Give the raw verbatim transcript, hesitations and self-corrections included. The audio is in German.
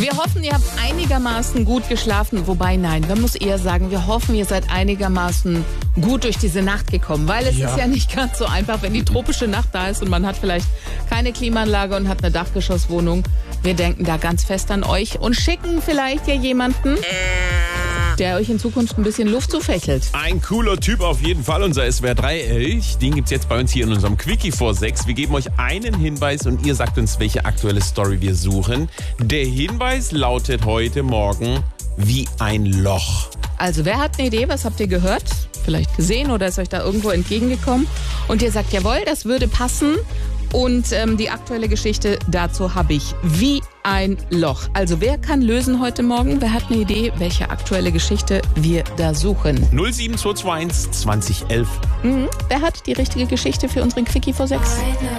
Wir hoffen, ihr habt einigermaßen gut geschlafen. Wobei, nein, man muss eher sagen, wir hoffen, ihr seid einigermaßen gut durch diese Nacht gekommen. Weil es Ja. ist ja nicht ganz so einfach, wenn die tropische Nacht da ist und man hat vielleicht keine Klimaanlage und hat eine Dachgeschosswohnung. Wir denken da ganz fest an euch und schicken vielleicht ja jemanden, der euch in Zukunft ein bisschen Luft zufächelt. Ein cooler Typ auf jeden Fall, unser S W R drei Elch. Den gibt's jetzt bei uns hier in unserem Quickie vor sechs. Wir geben euch einen Hinweis und ihr sagt uns, welche aktuelle Story wir suchen. Der Hinweis lautet heute Morgen wie ein Loch. Also wer hat eine Idee, was habt ihr gehört? Vielleicht gesehen oder ist euch da irgendwo entgegengekommen? Und ihr sagt, jawohl, das würde passen. Und ähm, die aktuelle Geschichte dazu habe ich wie ein Loch. Also wer kann lösen heute Morgen? Wer hat eine Idee, welche aktuelle Geschichte wir da suchen? null sieben zwei zwei eins zwanzig elf. Mhm. Wer hat die richtige Geschichte für unseren Quickie vor sechs?